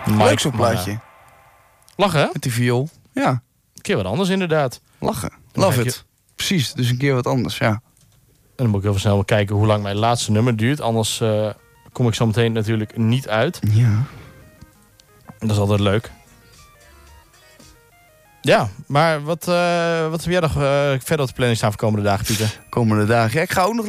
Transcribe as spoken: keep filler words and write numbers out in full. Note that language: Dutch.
Mike, Leuk zo'n plaatje. maar, uh, lachen, hè? Met die viool. Ja, Een keer wat anders, inderdaad. lachen. Dan Love kijk it. Precies, dus een keer wat anders, ja. En dan moet ik even snel kijken hoe lang mijn laatste nummer duurt. Anders uh, kom ik zo meteen natuurlijk niet uit. Ja. Dat is altijd leuk. Ja, maar wat, uh, wat heb jij nog uh, verder op de planning staan voor komende dagen, Pieter? Komende dagen. Ja, ik ga ook nog